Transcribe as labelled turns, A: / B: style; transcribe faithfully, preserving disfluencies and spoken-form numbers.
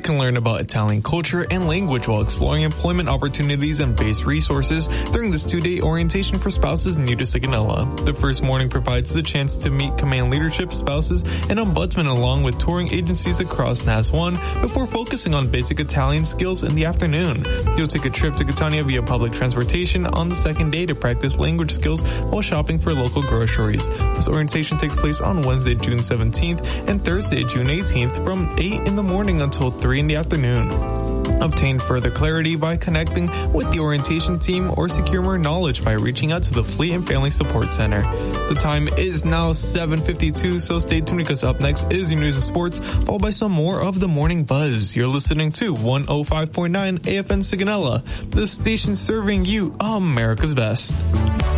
A: can learn about Italian culture and language while exploring employment opportunities and base resources during this two-day orientation for spouses new to Sigonella. The first morning provides the chance to meet command leadership, spouses, and ombudsman along with touring agencies across N A S one before focusing on basic Italian skills in the afternoon. You'll take a trip to Catania via public transportation on the second day to practice language skills while shopping for local groceries. This orientation takes place on Wednesday, June seventeenth and Thursday, June eighteenth from eight in the morning until three in the afternoon. Obtain further clarity by connecting with the orientation team or secure more knowledge by reaching out to the Fleet and Family Support Center. The time is now seven fifty-two, so stay tuned because up next is your news and sports, followed by some more of the Morning Buzz. You're listening to one oh five point nine A F N Sigonella, the station serving you America's best.